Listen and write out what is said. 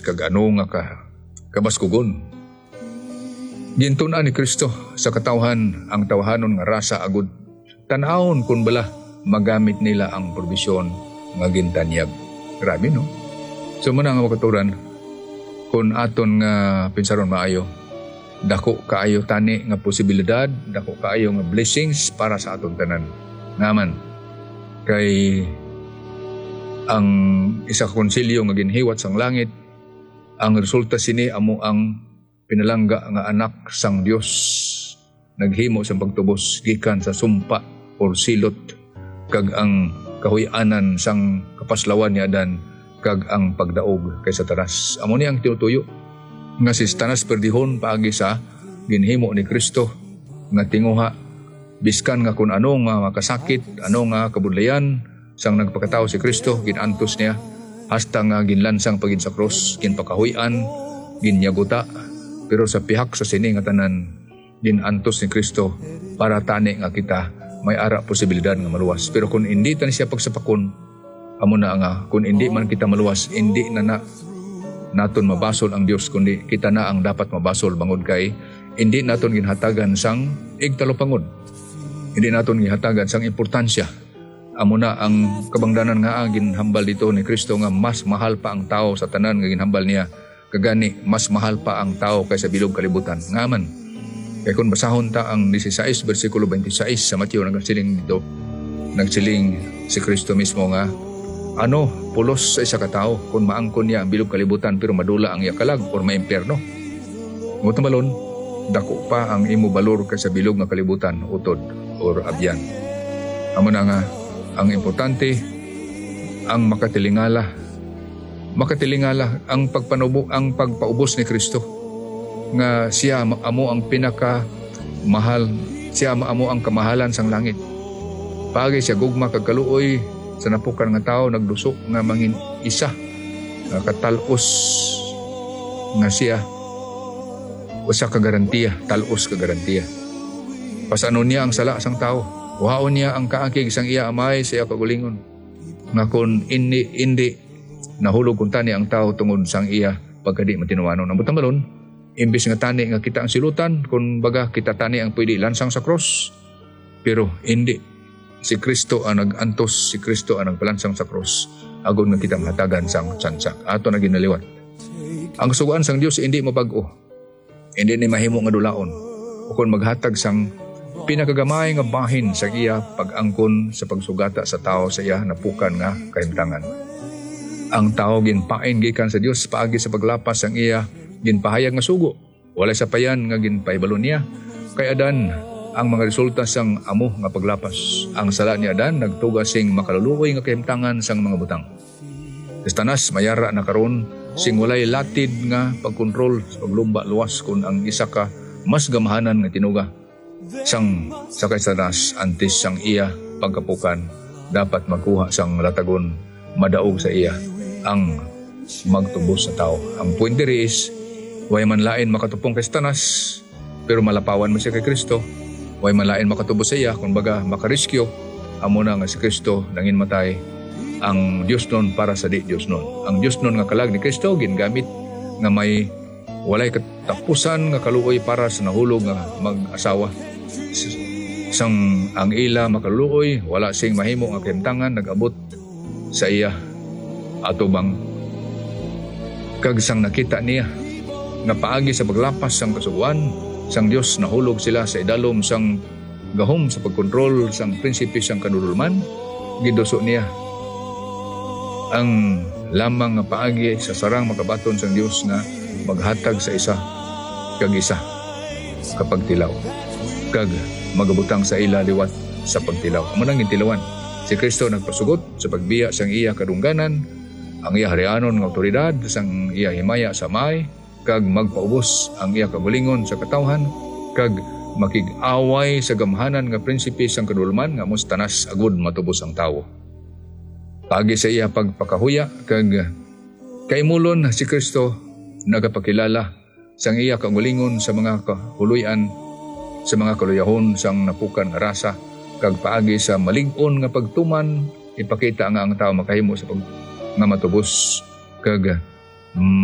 kag ano nga kabaskugon. Gintun-an ni Kristo sa katawhan ang tawhanon nga rasa agud tan-awon kun bala magamit nila ang probisyon nga gintanyag. Grabe no? So muna nga makaturan, kung aton nga pinsaron maayo, dako kaayo tani nga posibilidad, dako kaayo nga blessings para sa aton tanan. Ngaman, kay ang isa ka konsilyo nga ginhiwat sang langit, ang resulta sini amo ang pinalangga nga anak sang Dios, naghimo sa pagtubos gikan sa sumpa or silot, kag ang kahuy-anan sang kapaslawan ni Adan, kag ang pagdaog kay Satanas. Amo ni ang tinutuyo nga si Satanas perdihon paagi sa ginhimo ni Kristo nga tinguha, biskan nga kun ano nga makasakit, ano nga kabudlayan sang nagpakatao si Kristo, ginantos niya hasta nga ginlansang pagin sa cross, ginpakahuy-an, ginyaguta. Pero sa pihak sa sini nga tanan, ginantos ni Kristo para tani nga kita may ara posibilidad nga maluwas. Pero kung hindi tan siya pagsapakon, amo na nga, kung hindi man kita maluwas, hindi na naton mabasol ang Dios, kundi kita na ang dapat mabasol bangod kay hindi naton ginhatagan sang igtalopangod. Hindi naton ginhatagan sang importansya. Amo na ang kabangdanan nga ginhambal dito ni Kristo nga mas mahal pa ang tao sa tanan nga ginhambal niya. Kagani, mas mahal pa ang tao kaysa bilog kalibutan. Ngaman, kaya kung basahon ta ang 16 versikulo 26 sa Mateo, nagsiling dito, nagsiling si Kristo mismo nga, pulos sa isa katao kung maangkon niya ang bilog kalibutan pero madula ang yakalag or maimpyerno. Ngunit malon, dako pa ang imo balor kaysa bilog nga kalibutan, utod or abyan. Amo na nga, ang importante, ang makatilingala ang ang pagpaubos ni Kristo nga siya amo ang pinaka mahal, siya amo ang kamahalan sang langit. Pagi siya gugma kag kaluoy sa napukan nga tao, nagdusok nga mangin isa nga katalos nga siya usa ka garantiya, talos ka garantiya. Pasano niya ang sala sang tao, waon niya ang kaangkig sang iya amay sa iya kagulingon, nga kun hindi nahulog kung tani ang tao tungod sang iya pagkadi matinuanon. Ang butamalon, imbis nga tani nga kita ang silutan, kung baga kita tani ang pwede lansang sa cross, pero hindi. Si Kristo ang nag-antos, si Kristo ang nagpalansang sa cross, agon nga kita mahatagan sang tsansak. Ato na ginaliwat. Ang sugaan sang Dios hindi mabago, hindi ni mahimo nga dulaon, o kung maghatag sang pinakagamay nga bahin sa iya pag-angkon sa pagsugata sa tao sa iya napukan nga kahimtangan. Ang tao ginpain gikan sa Dios paagi sa paglapas ang iya ginpahayag nga sugo, wala sa payan nga ginpahibalo niya. Kay Adan ang mga resulta sang amo nga paglapas. Ang sala ni Adan nagtuga sing makaluluoy nga kahimtangan sang mga butang. Satanas mayara na karon sing walay latid nga pagkontrol sa paglumba luwas kun ang isa ka mas gamahanan nga tinuga sang sa kay Satanas antes sang iya pagkapukan dapat magkuha sang latagon madaog sa iya ang magtubos sa tao. Ang point diri is, way man lain makatupong kay Satanas, pero malapawan mo siya kay Kristo. Way man lain makatubos sa iya, kung baga makariskyo, amo na nga si Kristo nangin matay ang Diyos nun para sa di Diyos nun. Ang Diyos nun nga kalag ni Kristo, gingamit nga may walay katapusan nga kaluoy para sa nahulog nga mag-asawa. Sang ang ila makaluoy, wala sing mahimo nga kahimtangan, nag-abot sa iya atubang kag sang nakita niya nga paagi sa paglapas sang kasuguan sang Dios, nahulog sila sa idalom sang gahom sa pagkontrol sang prinsipe sang kadululman. Giduso niya ang lamang nga paagi sa sarang makabaton sang Dios nga maghatag sa isa kag isa kapag tilaw kag magabutang sa ila liwat sa pagtilaw. Amo nang gintilawan si Kristo nagpasugot sa pagbiya sang iya kadungganan, ang iya harianon nga awtoridad sang iya himaya sa may, kag magpaubos ang iya kabulingon sa katawhan, kag makig-away sa gamhanan nga prinsipe sang kadulman nga mustanas agud matubos ang tawo. Pagi sa iya pagpakahuya, kag kaimulon si Kristo nagapakilala sang iya kabulingon sa mga kahuluyan, sa mga kaluyahon sang napukan nga rasa, kag paagi sa malig-on nga pagtuman, ipakita nga ang tao makahimo sa nga matubos kag